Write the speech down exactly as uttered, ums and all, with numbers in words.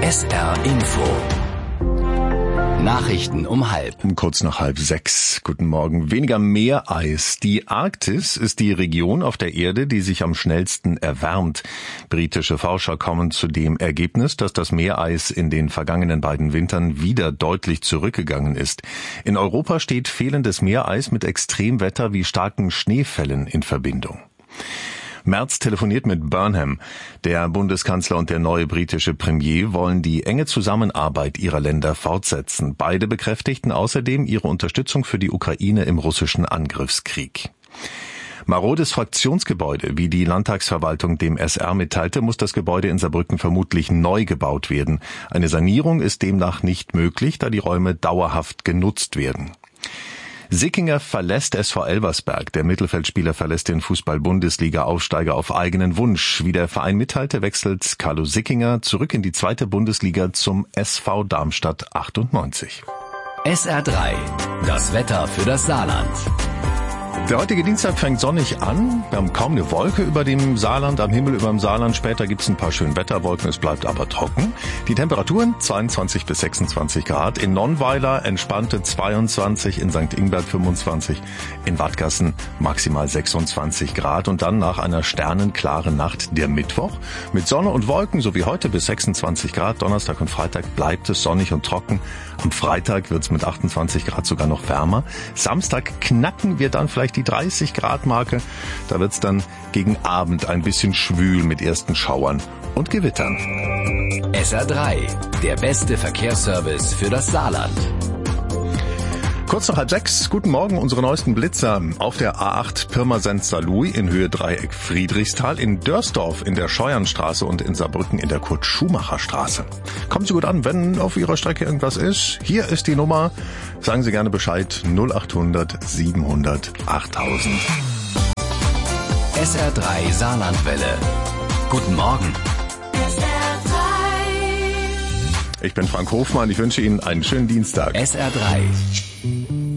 S R Info. Nachrichten um halb. Kurz nach halb sechs. Guten Morgen. Weniger Meereis. Die Arktis ist die Region auf der Erde, die sich am schnellsten erwärmt. Britische Forscher kommen zu dem Ergebnis, dass das Meereis in den vergangenen beiden Wintern wieder deutlich zurückgegangen ist. In Europa steht fehlendes Meereis mit Extremwetter wie starken Schneefällen in Verbindung. Merz telefoniert mit Burnham. Der Bundeskanzler und der neue britische Premier wollen die enge Zusammenarbeit ihrer Länder fortsetzen. Beide bekräftigten außerdem ihre Unterstützung für die Ukraine im russischen Angriffskrieg. Marodes Fraktionsgebäude, wie die Landtagsverwaltung dem S R mitteilte, muss das Gebäude in Saarbrücken vermutlich neu gebaut werden. Eine Sanierung ist demnach nicht möglich, da die Räume dauerhaft genutzt werden. Sickinger verlässt S V Elversberg. Der Mittelfeldspieler verlässt den Fußball-Bundesliga-Aufsteiger auf eigenen Wunsch. Wie der Verein mitteilte, wechselt Carlo Sickinger zurück in die zweite Bundesliga zum S V Darmstadt achtundneunzig. S R drei. Das Wetter für das Saarland. Der heutige Dienstag fängt sonnig an. Wir haben kaum eine Wolke über dem Saarland, am Himmel über dem Saarland. Später gibt's ein paar schöne Wetterwolken, es bleibt aber trocken. Die Temperaturen zweiundzwanzig bis sechsundzwanzig Grad. In Nonnweiler entspannte zweiundzwanzig, in Sankt Ingbert fünfundzwanzig, in Wadgassen maximal sechsundzwanzig Grad. Und dann nach einer sternenklaren Nacht der Mittwoch mit Sonne und Wolken, so wie heute bis sechsundzwanzig Grad. Donnerstag und Freitag bleibt es sonnig und trocken. Am Freitag wird's mit achtundzwanzig Grad sogar noch wärmer. Samstag knacken wir dann vielleicht die dreißig Grad Marke. Da wird's dann gegen Abend ein bisschen schwül mit ersten Schauern und Gewittern. S R drei, der beste Verkehrsservice für das Saarland. Kurz nach halb sechs, guten Morgen, unsere neuesten Blitzer auf der A acht Pirmasens-Saarlouis in Höhe Dreieck Friedrichsthal, in Dörsdorf in der Scheuernstraße und in Saarbrücken in der Kurt-Schumacher-Straße. Kommen Sie gut an, wenn auf Ihrer Strecke irgendwas ist. Hier ist die Nummer, sagen Sie gerne Bescheid, null achthundert siebenhundert achttausend. S R drei Saarlandwelle. Guten Morgen. Ich bin Frank Hofmann, ich wünsche Ihnen einen schönen Dienstag. S R drei.